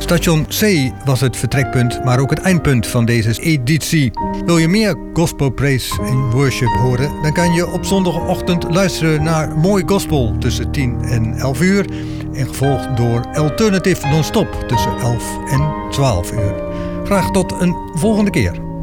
Station C was het vertrekpunt, maar ook het eindpunt van deze editie. Wil je meer gospel praise en worship horen, dan kan je op zondagochtend luisteren naar Mooi Gospel tussen 10 en 11 uur. En gevolgd door Alternative Non-Stop tussen 11 en 12 uur. Graag tot een volgende keer.